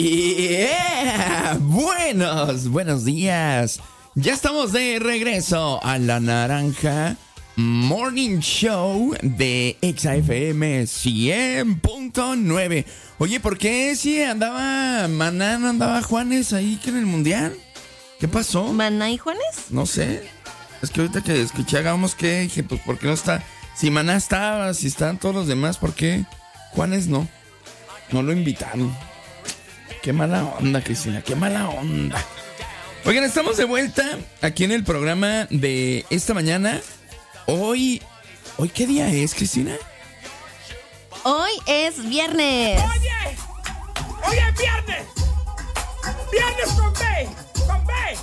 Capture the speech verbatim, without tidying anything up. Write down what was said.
Yeah. Buenos, buenos días. Ya estamos de regreso a La Naranja Morning Show de Exa F M cien punto nueve. Oye, ¿por qué si andaba Maná, no andaba Juanes ahí que en el Mundial? ¿Qué pasó? ¿Maná y Juanes? No sé. Es que ahorita que escuché hagamos que dije, pues ¿por qué no está? Si Maná estaba, si están todos los demás, ¿por qué Juanes no? No lo invitaron. Qué mala onda, Cristina, qué mala onda. Oigan, estamos de vuelta aquí en el programa de esta mañana. Hoy, ¿hoy qué día es, Cristina? Hoy es viernes. Oye, hoy es viernes. Viernes con B, con B.